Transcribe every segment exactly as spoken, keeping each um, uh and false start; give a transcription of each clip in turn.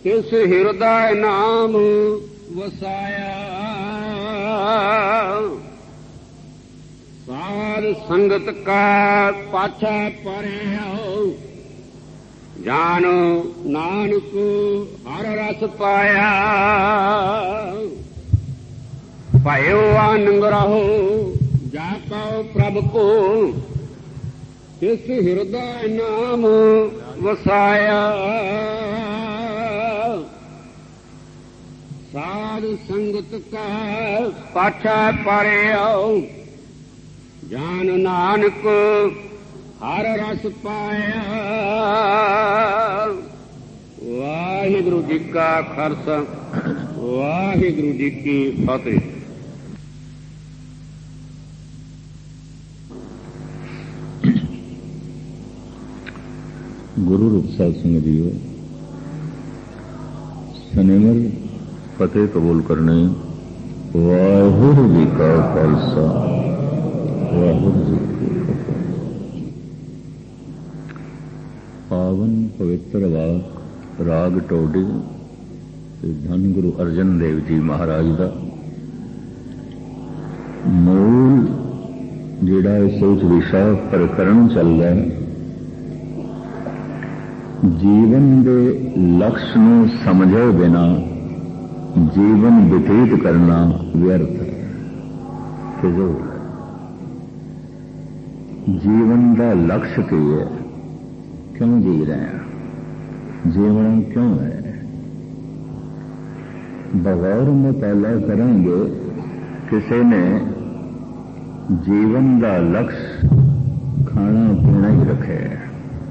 ਤਿਸ ਹਿਰਦੈ ਨਾਮ ਵਸਾਇਆ। ਸਾਧ ਸੰਗਤ ਕਾ ਪਾਛਾ ਪਰਿਓ, ਜਾਨੋ ਨਾਨਕ ਹਰ ਰਸ ਪਾਇਆ। ਭਇਓ ਆਨੰਦ ਰਹੋ ਜਾ ਪਾਓ ਪ੍ਰਭ ਕੋ, ਤਿਸ ਹਿਰਦੈ ਨਾਮ ਵਸਾਇਆ। ਸਾਧ ਸੰਗਤ ਕਾ ਪਾਛਾ ਪਰਿਓ, ਜਾਨ ਨਾਨਕ ਹਰ ਰਸ ਪਾਇਆ। ਵਾਹਿਗੁਰੂ ਜੀ ਕਾ ਖਾਲਸਾ, ਵਾਹਿਗੁਰੂ ਜੀ ਕੀ ਫਤਿਹ। ਗੁਰੂ ਰੂਪ ਸਾਧ ਸਿੰਘ ਜੀਓ, ਸਨੇਮਰ ਫਤਿਹ ਕਬੂਲ ਕਰਨੇ। ਵਾਹਿਗੁਰੂ ਜੀ ਕਾ ਖਾਲਸਾ, ਵਾਹਿਗੁਰੂ ਜੀ ਕੀ ਫਤਿਹ। ਪਾਵਨ ਪਵਿੱਤਰ ਵਾਕ ਰਾਗ ਟੋਡੀ ਤੇ ਧੰਨ ਗੁਰੂ ਅਰਜਨ ਦੇਵ ਜੀ ਮਹਾਰਾਜ ਦਾ ਮੂਲ ਜਿਹੜਾ ਇਸ ਵਿੱਚ ਵਿਸ਼ਾ ਪ੍ਰਕਰਨ ਚੱਲਦਾ ਹੈ, ਜੀਵਨ ਦੇ ਲਕਸ਼ ਨੂੰ ਸਮਝੇ ਬਿਨਾ ਜੀਵਨ ਬਤੀਤ ਕਰਨਾ ਵਿਅਰਥ ਹੈ, ਫਿਜ਼ੂਲ ਹੈ। ਜੀਵਨ ਦਾ ਲਕਸ਼ ਕੀ ਹੈ? ਕਿਉਂ ਜੀ ਰਹੇ ਹਾਂ? ਜੀਵਨ ਕਿਉਂ ਹੈ? ਬਗੈਰ ਮੁਤਾਲਾ ਕਰਾਂਗੇ ਕਿਸੇ ਨੇ ਜੀਵਨ ਦਾ ਲਕਸ਼ ਖਾਣਾ ਪੀਣਾ ਹੀ ਰੱਖਿਆ ਹੈ।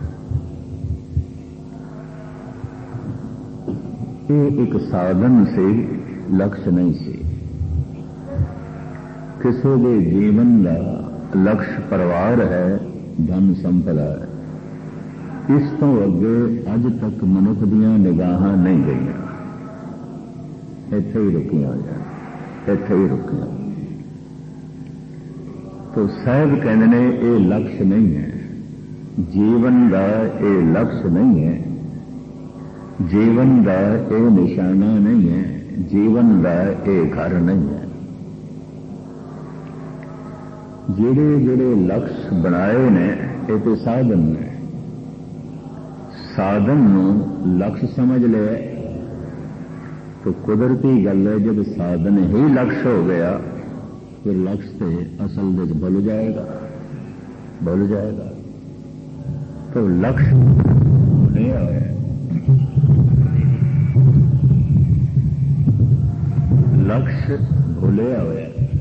ਇਹ ਇੱਕ ਸਾਧਨ ਸੀ, ਲਕਸ਼ ਨਹੀਂ ਸੀ। ਕਿਸੇ ਦੇ ਜੀਵਨ ਦਾ ਲਕਸ਼ ਪਰਿਵਾਰ ਹੈ, ਧਨ ਸੰਪਦਾ ਹੈ। ਇਸ ਤੋਂ ਅੱਗੇ ਅੱਜ ਤੱਕ ਮਨੁੱਖ ਦੀਆਂ ਨਿਗਾਹਾਂ ਨਹੀਂ ਗਈਆਂ, ਇੱਥੇ ਹੀ ਰੁਕੀਆਂ ਹੋਈਆਂ, ਇੱਥੇ ਹੀ ਰੁਕੀਆਂ। ਤੋ ਸਾਹਿਬ ਕਹਿੰਦੇ ਨੇ ਇਹ ਲਕਸ਼ ਨਹੀਂ ਹੈ, ਜੀਵਨ ਦਾ ਇਹ ਲਕਸ਼ ਨਹੀਂ ਹੈ, ਜੀਵਨ ਦਾ ਇਹ ਨਿਸ਼ਾਨਾ ਨਹੀਂ ਹੈ, ਜੀਵਨ ਦਾ ਇਹ ਘਰ ਨਹੀਂ ਹੈ। ਜਿਹੜੇ ਜਿਹੜੇ ਲਕਸ਼ ਬਣਾਏ ਨੇ ਇਹ ਤੇ ਸਾਧਨ ਨੇ। ਸਾਧਨ ਨੂੰ ਲਕਸ਼ ਸਮਝ ਲਿਆ ਤਾਂ ਕੁਦਰਤੀ ਗੱਲ ਹੈ, ਜਦ ਸਾਧਨ ਹੀ ਲਕਸ਼ ਹੋ ਗਿਆ ਫਿਰ ਲਕਸ਼ ਤੇ ਅਸਲ ਵਿੱਚ ਭੁੱਲ ਜਾਏਗਾ, ਭੁੱਲ ਜਾਏਗਾ। ਤਾਂ ਲਕਸ਼ ਨਹੀਂ ਹੋਇਆ, ਲਕਸ਼ ਭੁੱਲਿਆ ਹੋਇਆ।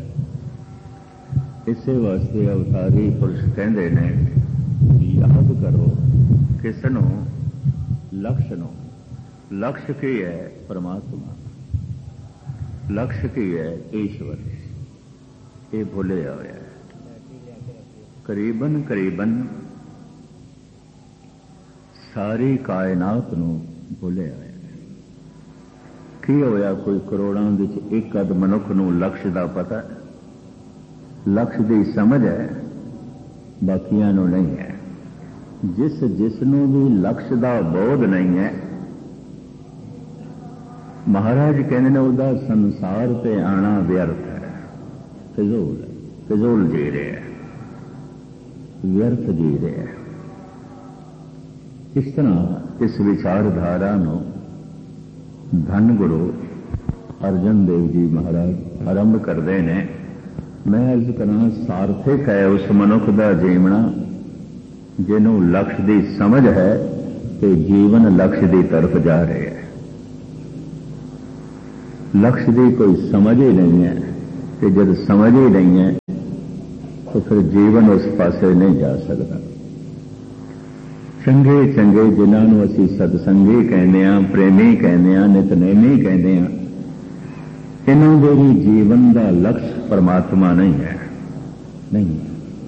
ਇਸੇ ਵਾਸਤੇ ਅਵਤਾਰੀ ਪੁਰਸ਼ ਕਹਿੰਦੇ ਨੇ ਯਾਦ ਕਰੋ ਕਿਸ ਨੂੰ? ਲਕਸ਼ ਨੂੰ। ਲਕਸ਼ ਕੀ ਹੈ? ਪਰਮਾਤਮਾ। ਲਕਸ਼ ਕੀ ਹੈ? ਈਸ਼ਵਰ। ਇਹ ਭੁੱਲਿਆ ਹੋਇਆ ਹੈ। ਕਰੀਬਨ ਕਰੀਬਨ ਸਾਰੀ ਕਾਇਨਾਤ ਨੂੰ ਭੁੱਲਿਆ ਹੋਇਆ। ਕੀ ਹੋਇਆ? ਕੋਈ ਕਰੋੜਾਂ ਵਿੱਚ ਇੱਕ ਅੱਧ ਮਨੁੱਖ ਨੂੰ ਲਕਸ਼ ਦਾ ਪਤਾ, ਲਕਸ਼ ਦੀ ਸਮਝ ਹੈ, ਬਾਕੀਆਂ ਨੂੰ ਨਹੀਂ ਹੈ। ਜਿਸ ਜਿਸ ਨੂੰ ਵੀ ਲਕਸ਼ ਦਾ ਬੋਧ ਨਹੀਂ ਹੈ, ਮਹਾਰਾਜ ਕਹਿੰਦੇ ਨੇ ਉਹਦਾ ਸੰਸਾਰ ਤੇ ਆਣਾ ਵਿਅਰਥ ਹੈ, ਫਿਜ਼ੂਲ ਹੈ, ਫਿਜ਼ੂਲ ਜੀ ਰਿਹਾ, ਵਿਅਰਥ ਜੀ ਰਿਹਾ। ਇਸ ਤਰ੍ਹਾਂ ਇਸ ਵਿਚਾਰਧਾਰਾ ਨੂੰ ਧੰਨ ਗੁਰੂ ਅਰਜਨ ਦੇਵ ਜੀ ਮਹਾਰਾਜ ਆਰੰਭ ਕਰਦੇ ਨੇ। ਮੈਂ ਅਰਜ਼ ਕਰਾਂ, ਸਾਰਥਕ ਹੈ ਉਸ ਮਨੁੱਖ ਦਾ ਜੀਵਣਾ ਜਿਹਨੂੰ ਲਕਸ਼ ਦੀ ਸਮਝ ਹੈ ਤੇ ਜੀਵਨ ਲਕਸ਼ ਦੀ ਤਰਫ ਜਾ ਰਿਹਾ ਹੈ। ਲਕਸ਼ ਦੀ ਕੋਈ ਸਮਝ ਹੀ ਨਹੀਂ ਹੈ ਤੇ ਜਦ ਸਮਝ ਹੀ ਨਹੀਂ ਹੈ ਤਾਂ ਫਿਰ ਜੀਵਨ ਉਸ ਪਾਸੇ ਨਹੀਂ ਜਾ ਸਕਦਾ। ਚੰਗੇ ਚੰਗੇ ਜਿਨ੍ਹਾਂ ਨੂੰ ਅਸੀਂ ਸਤਸੰਗੀ ਕਹਿੰਦੇ ਹਾਂ, ਪ੍ਰੇਮੀ ਕਹਿੰਦੇ ਹਾਂ, ਨਿਤਨੇਮੀ ਕਹਿੰਦੇ ਹਾਂ, ਇਹਨਾਂ ਦੇ ਵੀ ਜੀਵਨ ਦਾ ਲਕਸ਼ ਪਰਮਾਤਮਾ ਨਹੀਂ ਹੈ, ਨਹੀਂ।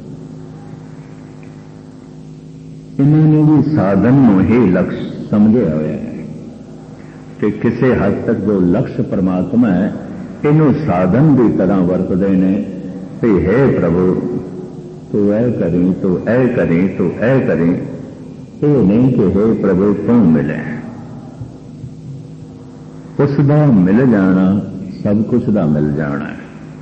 ਇਹਨਾਂ ਨੇ ਵੀ ਸਾਧਨ ਨੂੰ ਹੀ ਲਕਸ਼ ਸਮਝਿਆ ਹੋਇਆ ਹੈ ਕਿ ਕਿਸੇ ਹੱਦ ਤੱਕ ਜੋ ਲਕਸ਼ ਪਰਮਾਤਮਾ ਹੈ ਇਹਨੂੰ ਸਾਧਨ ਦੀ ਤਰ੍ਹਾਂ ਵਰਤਦੇ ਨੇ ਕਿ ਹੈ ਪ੍ਰਭੂ ਤੂੰ ਐ ਕਰੀ, ਤੂੰ ਐ ਕਰੀ, ਤੂੰ ਐ ਕਰੀ। ਇਹ ਨਹੀਂ ਕਿ ਹੈ ਪ੍ਰਭੂ ਤੂੰ ਮਿਲੇ। ਉਸ ਦਾ ਮਿਲ ਜਾਣਾ ਸਭ ਕੁਛ ਦਾ ਮਿਲ ਜਾਣਾ ਹੈ।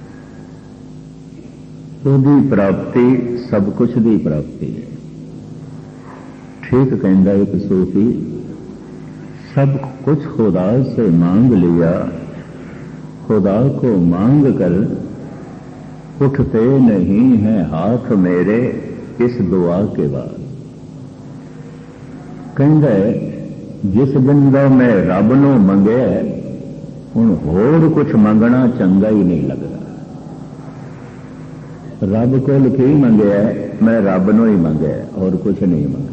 ਉਹਦੀ ਪ੍ਰਾਪਤੀ ਸਭ ਕੁਛ ਦੀ ਪ੍ਰਾਪਤੀ ਹੈ। ठीक कहता एक सूफी, सब कुछ खुदा से मांग लिया, खुदा को मांग कर उठते नहीं हैं हाथ मेरे इस दुआ के बाद। कहता है जिस दिन का मैं रब नूं मंगे हुण होर कुछ मंगना चंगा ही नहीं लगता। रब कोल की मंगया, मैं रब नूं ही मंगया और कुछ नहीं मंगया।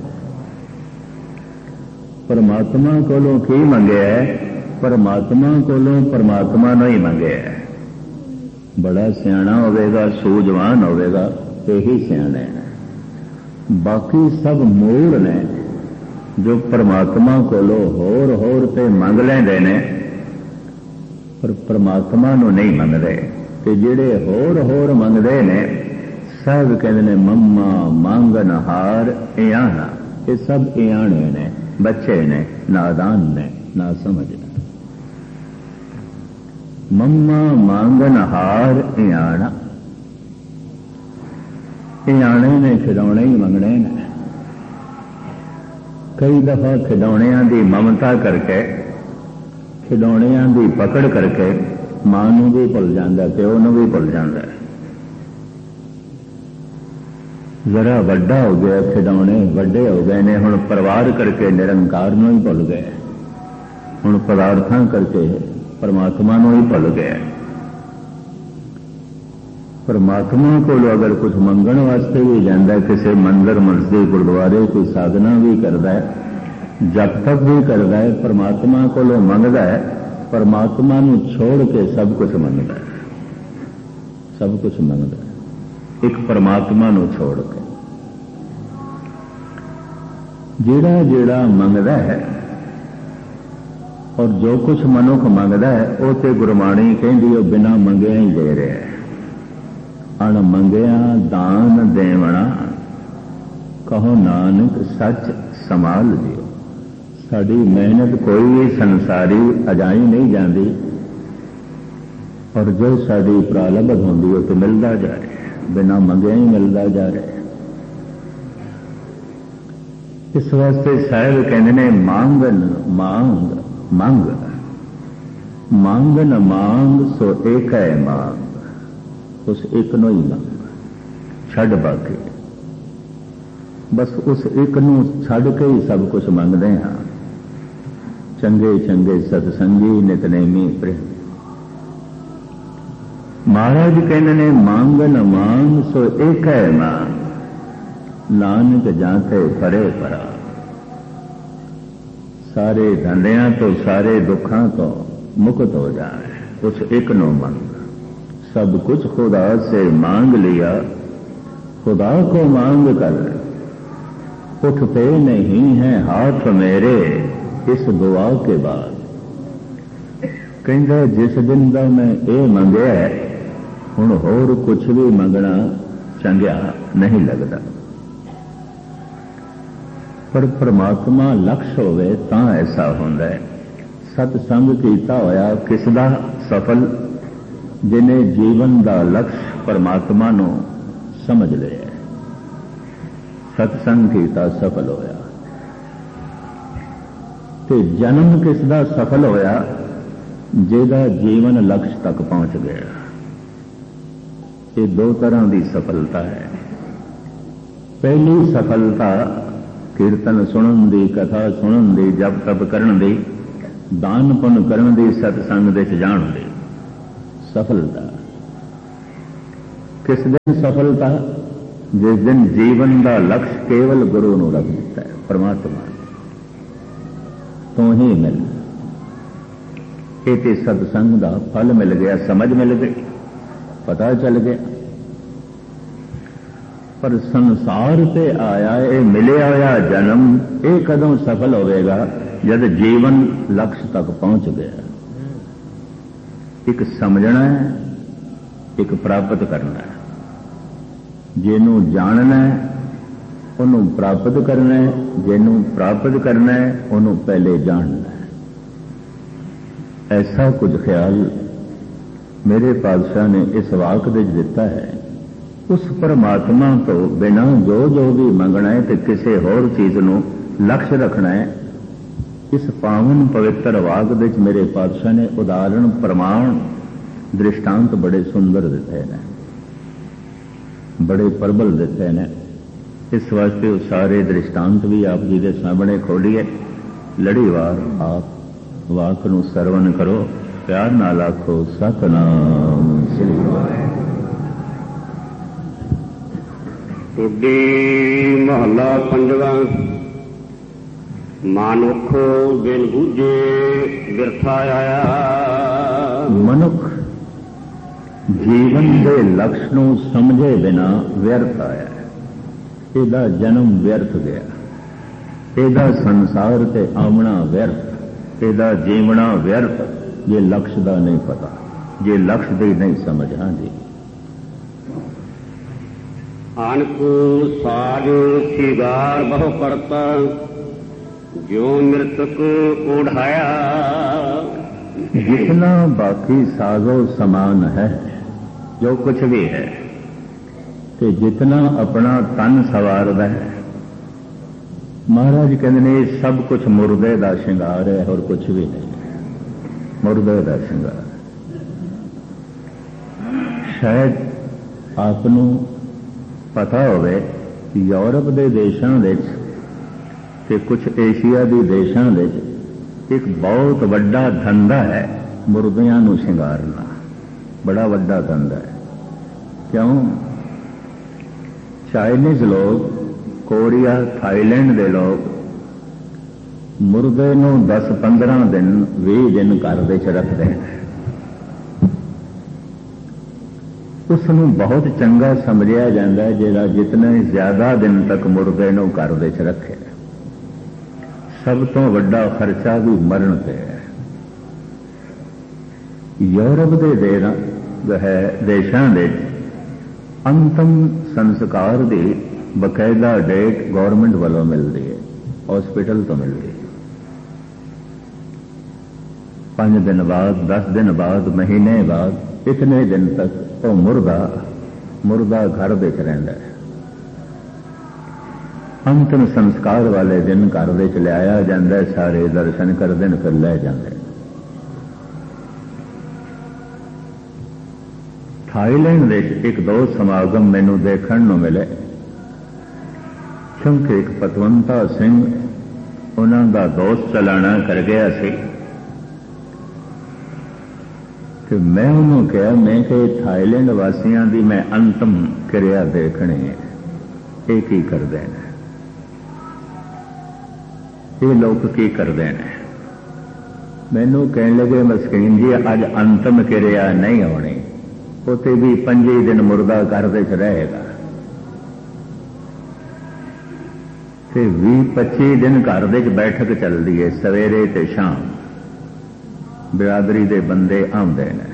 परमात्मा कोलों की मंगया, परमात्मा कोलों परमात्मा ने ही मंगया। बड़ा सियाणा होवेगा, सूझवान होवेगा, यही सियाणे ने। बाकी सब मूल ने जो परमात्मा कोलों होर होर ते मंग लेंदे ने, पर परमात्मा नूं नहीं मंगदे। ते जिहड़े होर होर मंगदे ने सब कहंदे ने मम्मा मंगन हार इयाना। ये सब इयाणे ने, बच्चे ने, नादान ने, ना समझ ने। मम्मा मांगन हार इयाना, इयाणे ने खिडौने ही मंगने ने। कई दफा खिडौणियां दी ममता करके, खिडौणियां दी पकड़ करके मां नूं भी भुल जांदा, प्यो नूं भी भुल जांदा। जरा वड्डा हो गया, खिडौने वड्डे हो गए ने, हुण परिवार करके निरंकार नूं ही भुल गए, हुण पदार्थां करके परमात्मा नूं ही भुल गए। परमात्मा कोल अगर कुछ मंगण वास्ते भी जांदा, किसी मंदिर मस्जिद गुरुद्वारे कोई साधना भी करदा है, जप तप भी करदा है, परमात्मा कोलों मंगदा है, परमात्मा नूं छोड़ के सब कुछ मंगदा है, सब कुछ मंगदा है एक परमात्मा नूं छोड़ के। जिहड़ा जिहड़ा मंगदा है और जो कुछ मनुख मंगदा है, वो तो गुरबाणी कहंदी है बिना मंगिया ही दे रहा है। अण मंगिया दान देवना, कहो नानक सच संभाल दियो। साडी मेहनत कोई भी संसारी अजाई नहीं जाती, और जो साडी प्रारब्ध होंदी है तो मिलता जा रहा है, बिना मंगिया ही मिलता जा रहा है। इस वास्ते साहिब कहते ने मांगन मांग मंग, मांगन मांग सो एक है मांग। उस एक नो ही मंग, छड़ बाकी बस उस एक नू छड़ के ही सब कुछ मंगते हाँ। चंगे चंगे सतसंगी नितनेमी प्रेम। महाराज कहने ने मांगन मांग सो एक है मांग, नानक जाते परे परा। सारे धंधियां तो सारे दुखों तो मुक्त हो जाए, उस एक नो मंग। सब कुछ खुदा से मांग लिया, खुदा को मांग कर उठते नहीं हैं हाथ मेरे इस दुआ के बाद। कहता जिस दिन का मैं ये मंगया हुण होर कुछ भी मंगना चंगा नहीं लगता। पर परमात्मा लक्ष्य होवे तां ऐसा होंदा है। सतसंग कीता होया किसदा सफल, जिन्हें जीवन का लक्ष्य परमात्मा नूं समझ लिया। सतसंग कीता सफल होया। ते जन्म किसदा सफल होया, जिहदा जीवन लक्ष्य तक पहुंच गया। ये दो तरह की सफलता है। पहली सफलता कीर्तन सुनन दी, कथा सुनन दी, जप तप करन दी, दान पुण्य करन दी, सतसंग दे च जाण दी सफलता। किस दिन सफलता? जिस दिन जीवन का लक्ष्य केवल गुरु नूं रख दिता है, परमात्मा तो ही मिल। ये सतसंग का फल मिल गया, समझ मिल गई, पता चल गया। पर संसार से आया ये मिलिया होया जन्म, ये कदों सफल होगा जब जीवन लक्ष्य तक पहुंच गया। एक समझना है, एक प्राप्त करना है। जिन्हों जानना है उन्होंने प्राप्त करना है, जिन्हों प्राप्त करना है उन्होंने पहले जानना है। ऐसा कुछ ख्याल मेरे पातशाह ने इस वाक विच दिता है। उस परमात्मा तो बिना जो जो भी मंगना है तो किसी होर चीज नूं लक्ष्य रखना है। इस पावन पवित्र वाक विच मेरे पातशाह ने उदाहरण प्रमाण दृष्टांत बड़े सुंदर दिते हैं, बड़े प्रबल दिते हैं। इस वास्ते वो सारे दृष्टांत भी आप जी के सामने खोलिए। लड़ीवार आप वाक नूं सरवण करो, प्यार नाल आखो सतनाम श्री वाहिगुरू। टुड्डी महला पंजवा। मानुख बिन बूझे बिरथा आया। मनुख जीवन के लक्ष्य नूं समझे बिना व्यर्थ आया। ਇਹਦਾ जन्म व्यर्थ गया, ਇਹਦਾ संसार ते आमना व्यर्थ, ਇਹਦਾ जीवना व्यर्थ जे लक्ष्य का नहीं पता, जे लक्ष्य की नहीं समझ। हाँ जी। आनक साज सिगार बहु करता, जो मृतक ओढ़ाया। जितना बाकी साजो समान है, जो कुछ भी है, कि जितना अपना तन सवारदा है, महाराज कहते हैं सब कुछ मुर्दे का श्रृंगार है और कुछ भी नहीं। मुर्दे का श्रृंगार। शायद आपनों पता होवे कि यूरोप के देशों के कुछ एशिया के देशों एक बहुत बड़ा धंधा है मुर्दियां नूं श्रृंगारना। बड़ा बड़ा धंधा है। क्यों? चाइनीज लोग, कोरिया, थाईलैंड के लोग मुर्दे नूं दस पंद्रह दिन भी दिन घर दे च रखते हैं। उसनूं बहुत चंगा समझिया जाता है जिहड़ा जितने ज्यादा दिन तक मुर्दे नूं घर दे च रखे। सब तो वड्डा खर्चा भी मरण पे है। यूरोप के देशों के अंतिम संस्कार की बकायदा डेट गौरमेंट वालों मिलती है, हॉस्पिटल तो मिलती है। पांच दिन बाद, दस दिन बाद, महीने बाद, इतने दिन तक वो मुर्दा मुर्दा घर विच रहिंदा है। अंतिम संस्कार वाले दिन घर विच लियाया जाता है, सारे दर्शन करते हैं, फिर लै जाते हैं। थाईलैंड के एक दो समागम मैनू देखण नूं मिले, क्योंकि एक पतवंता सिंह उन्हां दा दोस्त चलाना कर गया सी कि मैं उन्होंने कहा, मैं कि थाईलैंड वासियों की मैं अंतिम क्रिया देखनी है, ये की करते हैं, ये लोग की करते हैं। मैनू कहने लगे, मस्कीन जी अज अंतिम क्रिया नहीं होनी, उते भी पंजी दिन मुर्दा घर विच रहेगा, ते भी पच्ची दिन घर विच बैठक चलती है, सवेरे ते शाम बिरादरी दे बंदे आउंदे ने।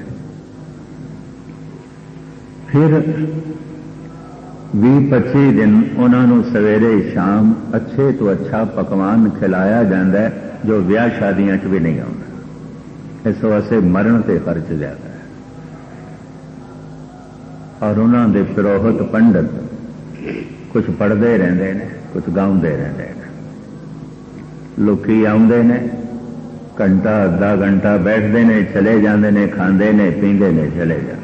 फिर भी पच्ची दिन उन्होंने सवेरे शाम अच्छे तो अच्छा पकवान खिलाया जाता है, जो ब्याह शादियां च भी नहीं आता। इस वास्ते मरण ते खर्च ज्यादा है। और उन्होंने पुरोहित पंडित कुछ पढ़ते रहते हैं, कुछ गाँवते रहते हैं। लोकी आउंदे ने, घंटा अद्धा घंटा बैठते ने, चले जाते ने, खाते ने, पींदे ने, चले जाते।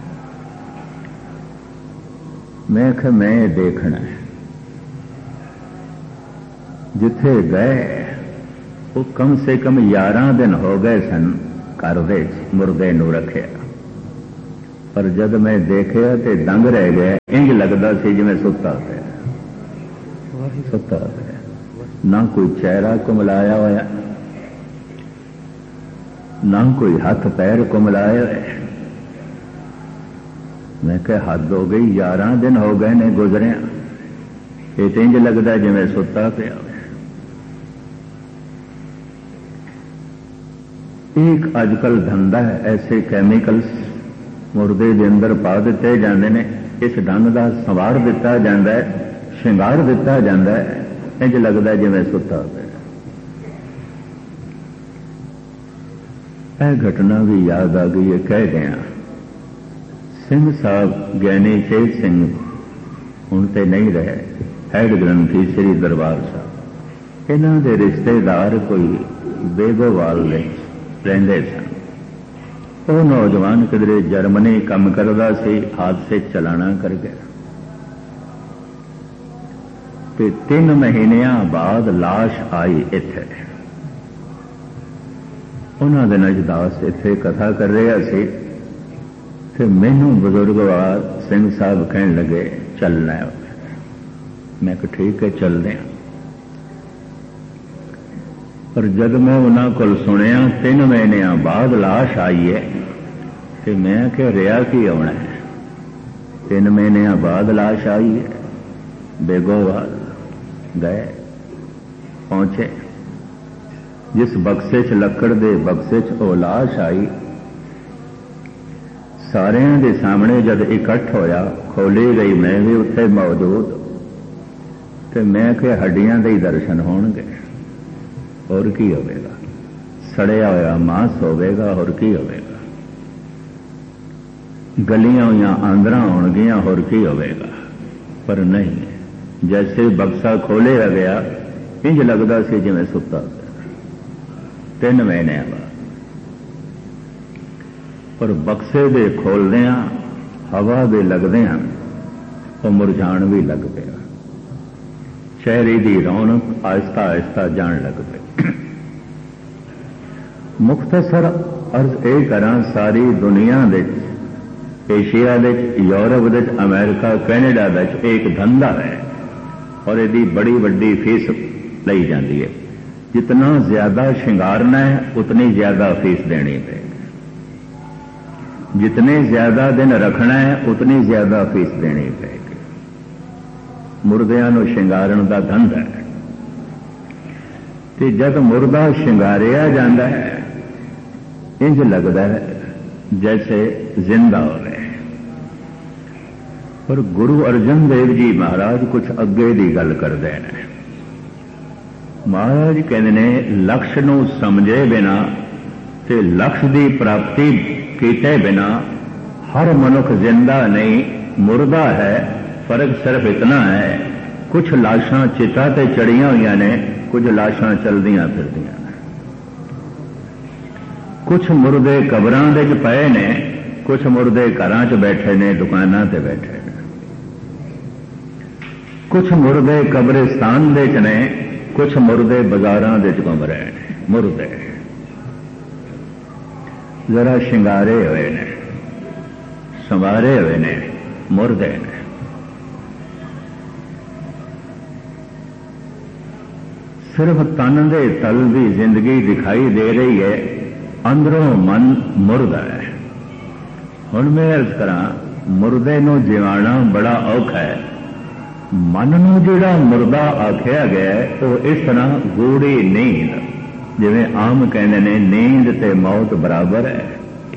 मैं ख मैं देखना है। जिथे गए वो कम से कम ग्यारह दिन हो गए सन घर विच मुर्दे नूं रखे, पर जब मैं देखिया तो दंग रह गया। इंज लगता सी जिवें सुता पिया, सुता पिया, ना कोई चेहरा कुमलाया होया, ना कोई हाथ पैर कुमलाया होया। मैं कहा हद हो गई, ग्यारह दिन हो गए ने गुजरिया, ये तो इंज लगता जिवें सुता पिया। एक अजकल धंधा है, ऐसे कैमिकल्स मुर्दे के अंदर पा दिते जाते हैं, इस ढंग का संवार दिता जाता है, श्रृंगार दिता जाता है, इंज लगता जिवें सुता पिया। ਇਹ ਘਟਨਾ ਵੀ याद आ गई है। कह दिया सिंह साहब ज्ञानी चेत सिंह ਹੁਣ ਤੇ नहीं रहे, हैड ग्रंथी श्री दरबार साहब। इन्हां दे रिश्तेदार कोई बेगोवाल दे रहंदे सन। ਉਹ नौजवान किधरे जर्मनी काम करदा सी, हादसे चलाना कर गया ते तीन महीनिਆਂ बाद लाश आई इत्थे। उन्हां दे नजदास इत्थे कथा कर रहा सी ते मैनू बुजुर्गवार सिंह साहब कहन लगे चलना है। मैं कहा ठीक है चलते हैं। पर जब मैं उन्होंने को सुनिया तीन महीने बाद लाश आई है तो मैं क्या रिया की आना है। तीन महीने बाद लाश आई है। बेगोवाल गए, पहुंचे, जिस बक्से च लकड़ दे बक्से च वो लाश आई, सारे के सामने जब इकट्ठ होया, खोली गई, मैं भी उत्थे मौजूद, तो मैं क्या हड्डियां दे दर्शन होणगे, और की होवेगा, सड़िया होया मांस होवेगा, और की होवेगा, गलियां हुई आंदरा होणगियां, और की होवेगा। पर नहीं, जैसे बक्सा खोलिया गया इंज लगता सी जिवें सुता। तीन महीने बाद पर बक्से दे खोलदियां हवा दे लगदियां वो मुरझाण भी लग गया। चेहरे की रौनक आहिस्ता आहिस्ता जान लग पई। मुख्तसर अर्ज ये करा, सारी दुनिया दे, एशिया दे, यूरोप दे, अमेरिका, कैनेडा दे एक धंधा है और यदी बड़ी बड़ी फीस ली जाती है। जितना ज्यादा श्रृंगारना है उतनी ज्यादा फीस देनी पड़ेगी, जितने ज्यादा दिन रखना है उतनी ज्यादा फीस देनी पड़ेगी। मुर्दियां नूं श्रृंगारन का धंधा है। ते जब मुर्दा श्रृंगारिया जाता है इंज लगता है जैसे जिंदा हो रहे। पर गुरु अर्जन देव जी महाराज कुछ अगे की गल करते हैं। महाराज कहते ने लक्ष्य नूं समझे बिना ते लक्ष्य की प्राप्ति कीते बिना हर मनुख जिंदा नहीं, मुर्दा है। फर्क सिर्फ इतना है, कुछ लाशां चिता ते चढ़िया हुई ने, कुछ लाशां चलदियां फिरदियां ने, कुछ मुर्दे कबरां दे च पए ने, कुछ मुर्दे घरां च बैठे ने, दुकानां ते बैठे ने, कुछ मुर्दे कब्रिस्तान दे च ने, कुछ मुर्दे बाजारां दे च घुम रहे ने। मुर्दे जरा शिंगारे हुए ने, संवारे हुए ने, मुर्दे ने। सिर्फ तन दे तल की जिंदगी दिखाई दे रही है, अंदरों मन मुर्दा है। हुण मैं अर्ज करा, मुर्दे नूं जिवाना बड़ा औखा है। मन नूं जिहड़ा मुर्दा आख्या गया है वो इस तरह गूढ़ी नींद, जिवें आम कहते ने नींद ते मौत बराबर है।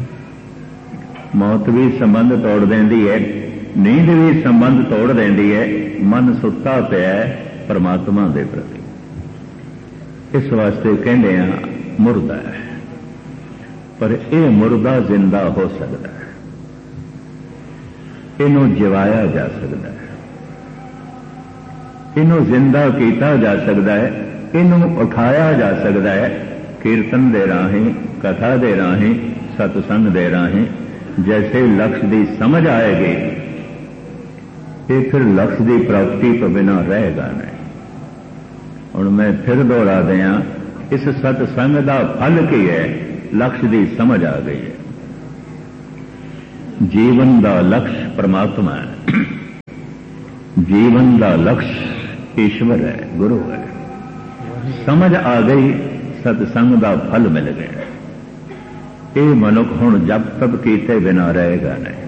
मौत भी संबंध तोड़ देंदी है, नींद भी संबंध तोड़ देंदी है। मन सुता पिया है परमात्मा दे प्रति, इस वास्ते कहते हैं मुर्दा है। पर यह मुर्दा जिंदा हो सकता है, इनू जिवाया जा सकता है, इनू जिंदा किया जा सकता है, इनू उठाया जा सकता है। कीर्तन दे राही, कथा दे राही, सत्संग दे राही। जैसे लक्ष्य की समझ आएगी ये फिर लक्ष्य की प्राप्ति तो बिना रहेगा नहीं। हुण मैं फिर दोहरा दिया, इस सत्संग का फल की है, लक्ष्य की समझ आ गई है। जीवन का लक्ष्य परमात्मा है, जीवन का लक्ष्य ईश्वर है, गुरु है। समझ आ गई, सत्संग का फल मिल गया। ये मनुख हुण जप तप कीते बिना रहेगा नहीं।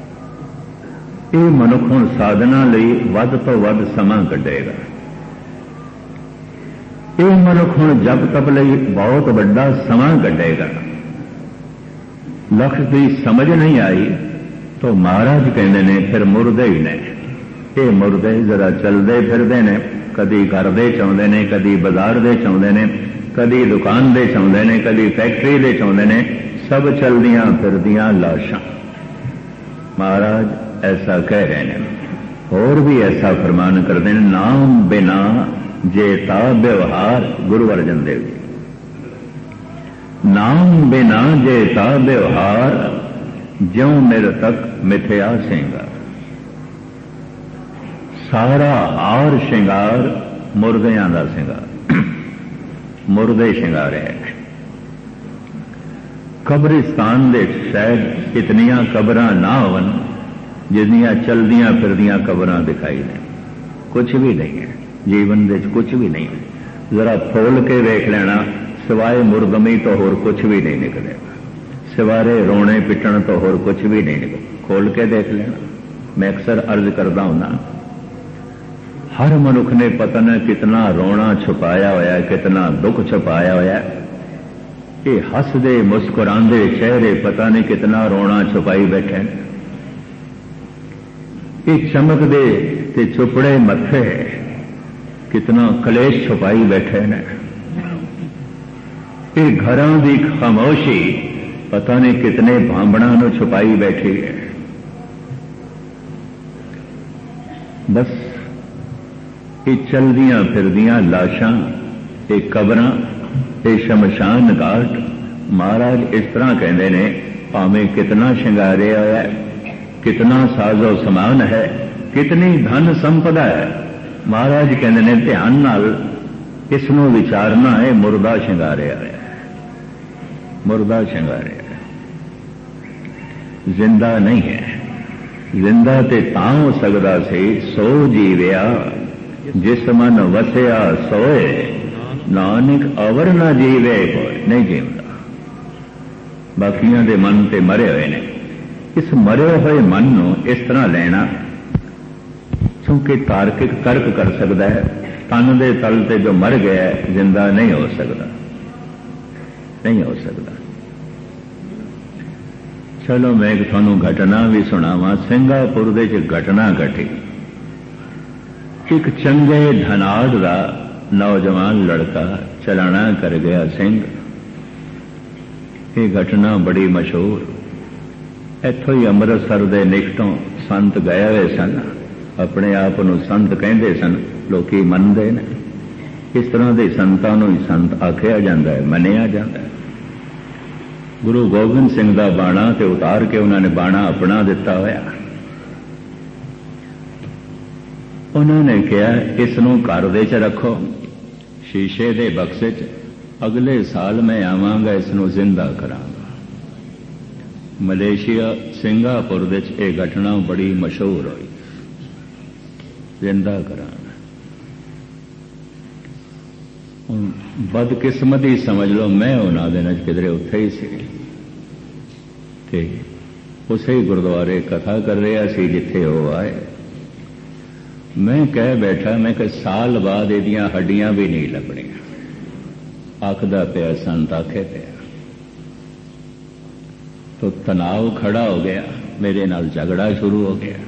ये मनुख हुण साधना लई वध तो वध समा कढेगा। ये मनुख हुण जप तप लई बहुत बड़ा समा कढेगा। लक्ष्य की समझ नहीं आई तो महाराज कहते ने फिर मुर्दे ही ने। ये मुर्दे जरा चलते फिरते ने, कदी घर दे चाहुंदे ने, कदी बाजार दे चाहुंदे ने, कदी दुकान दे चाहुंदे ने, कदी फैक्ट्री दे चाहुंदे ने, सब चलदियां फिरदियां लाशां। महाराज ऐसा कह रहे हैं। और भी ऐसा फरमान करते हैं, नाम बिना जेता व्यवहार। गुरु अर्जन देव जी, नाम बिना जेता व्यवहार, ज्यों मेरे तक मिथ्या श्रृंगार। सारा हार श्रृंगार मुर्दियां का श्रृंगार, मुर्दे श्रृंगार है। कब्रिस्तान दे शायद इतनियां कबरां ना होवन जिन्नियां चलदियां फिरदियां कबरां दिखाई दें। कुछ भी नहीं है जीवन दे, कुछ भी नहीं है। जरा फरोल के वेख लेना, सिवाय मुरदमी तो होर कुछ भी नहीं निकलेगा, सिवारे रोने पिटण तो होर कुछ भी नहीं निकलेगा। खोल के देख लेना। मैं अक्सर अर्ज करता हूं, हर मनुख ने पता न कितना रोना छुपाया होया, कितना दुख छुपाया होया। ये हसदे मुस्कुरांदे चेहरे पता नहीं कितना रोना छुपाई बैठे। ये चमकदे ते चुपड़े मथे कितना कलेश छुपाई बैठे ने। ये घरां दी खामोशी पता नहीं कितने भांबणा नूं छुपाई बैठी है। बस ये चलदियां फिरदियां लाशां, ये कबरां, ये शमशान घाट। महाराज इस तरह कहते ने, भावें कितना श्रृंगारिया है, कितना साजो समान है, कितनी धन संपदा है, महाराज कहते ने ध्यान नाल इसनों विचारना है, मुर्दा श्रृंगारिया है, मुर्दा श्रृंगारिया है, जिंदा नहीं है। जिंदा ते तां हो सकदा सी सो जीविया, जिस मन वसिया सोए, नानक अवर ना जीवे कोई। नहीं जीवदा, बाकियां दे मन ते मरे हुए ने। इस मरे हुए मन नूं इस तरह लेना, क्योंकि तार्किक तर्क कर सकता है, तन दे तल ते जो मर गया है जिंदा नहीं हो सकता, नहीं हो सकता। चलो मैं एक थानू घटना भी सुनावा। सिंगापुर दे च घटना घटी। एक चंगे धनाड़ का नौजवान लड़का चलाना कर गया सिंह। ये घटना बड़ी मशहूर। इत्थों ही अमृतसर दे निकटों संत गए हुए सन, अपने आप नूं संत कहते सन, लोकी मनते ने। इस तरह के संतां नूं ही संत आखिया जाता है, मनिया जाता है। गुरु गोबिंद सिंह का बाणा ते उतार के उन्होंने बाणा अपना दिता होया। उन्होंने कहा इसनूं घर दे च रखो, शीशे दे बक्से च, अगले साल मैं आवांगा इसनूं जिंदा करांगा। मलेशिया सिंगापुर दे च यह घटना बड़ी मशहूर हुई, जिंदा कराना। बदकिस्मती समझ लो, मैं उन्होंने दिनों किधरे उत्थे ही सी ते उसे ही गुरुद्वारे कथा कर रहा सी जिथे वो आए। मैं कह बैठा, मैं कह साल बाद एदियां हड्डियां भी नहीं लभणियां। आखदा पिया संत आखे पिया। तो तनाव खड़ा हो गया, मेरे नाल झगड़ा शुरू हो गया।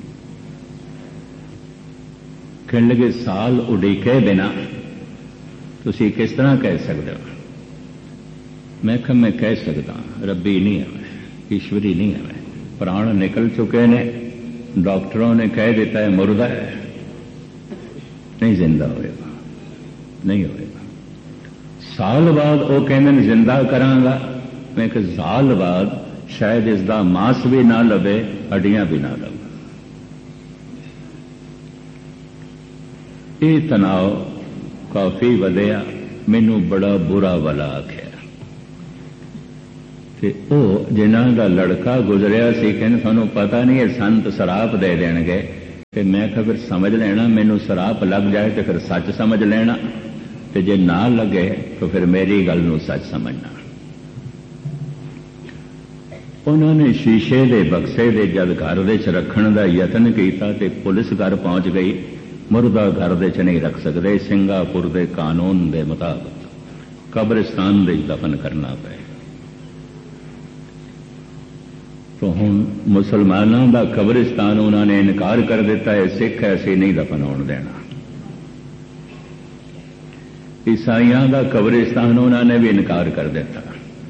कहने लगे साल उड़ीके बिना तुसी किस तरह कह सकते हो? मैं कहा मैं कह सकता, रब्बी नहीं है मैं, ईश्वरी नहीं है मैं। प्राण निकल चुके ने, डॉक्टरों ने कह देता है मुर्दा है, नहीं जिंदा होएगा, नहीं होएगा। साल बाद वो कहते जिंदा करांगा। मैं कहा साल बाद शायद इसका मांस भी ना लभे, हड्डियां भी ना लभे। ये तनाव काफी वधिया, मैनू बड़ा बुरा वाला आख्या। ते ओ जिन्हां दा लड़का गुजरिया सी, कहने थानू पता नहीं है संत शराप दे देणगे। ते मैं कहा फिर समझ लेना, मैनू शराप लग जाए तो फिर सच समझ लेना, ते जे ना लगे तो फिर मेरी गल नू सच समझना। उन्होंने शीशे दे बक्से दे जद घर दे च रखण दा यतन कीता ते पुलिस घर पहुंच गई। मुर्दा घर दे च नहीं रख सकते, सिंगापुर दे कानून दे मुताबिक कब्रिस्तान दे दफन करना पे। तो हुण मुसलमानों का कब्रिस्तान उन्होंने इनकार कर दिता है, सिख ऐसे नहीं दफन होने देना। ईसाइयां का कब्रिस्तान उन्होंने भी इनकार कर दिता।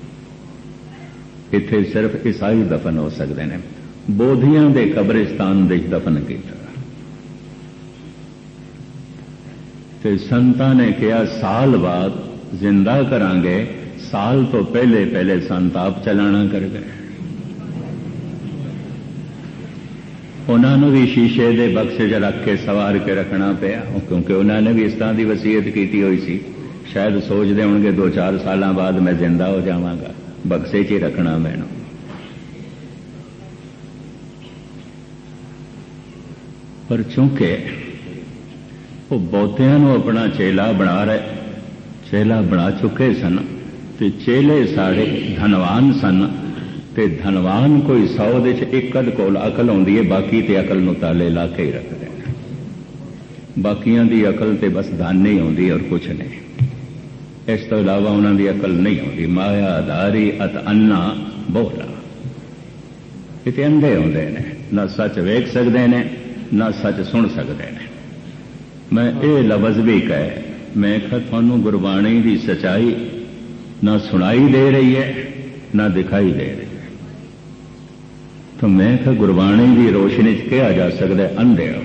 इत्थे सिर्फ ईसाई दफन हो सकते हैं। बोधियां के कब्रिस्तान दे दफन किया। ते संतां ने कहा साल बाद जिंदा करांगे, साल तो पहले पहले संत आप चलाना कर गए। उन्होंने भी शीशे के बक्से च रख के सवार के रखना पिया, क्योंकि उन्होंने भी इस तरह की वसीयत की हुई सी। शायद सोचते होंगे दो चार साल बाद मैं जिंदा हो जावांगा, बक्से च ही रखना मैनू। पर चूंकि वो बहुतियां नूं अपना चेला बना रहे, चेला बना चुके सन, ते चेले सारे धनवान सन, ते धनवान कोई सौ दे एक अध कोल अकल आउंदी है, बाकी ते अकल नूं ताले ला के ही रखते हैं। बाकियां दी अकल ते बस धन ही आउंदी और कुछ नहीं, इस तो इलावा उन्हां दी अकल नहीं आउंदी। माया दारी अत अन्ना बोला, इत्थे अंधे आउंदे ने, ना सच वेख सकते ने ना सच सुन सकते हैं। मैं ये लफज भी कहे, मैं कहा थानू गुरबाणी की सच्चाई ना सुनाई दे रही है ना दिखाई दे रही है, तो मैं कहा गुरबाणी की रोशनी च कहा जा सकता है अंधे हो।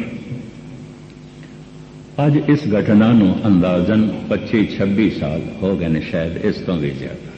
अज इस घटना नूं अंदाजन पच्ची छब्बी साल हो गए ने, शायद इस तो भी ज्यादा।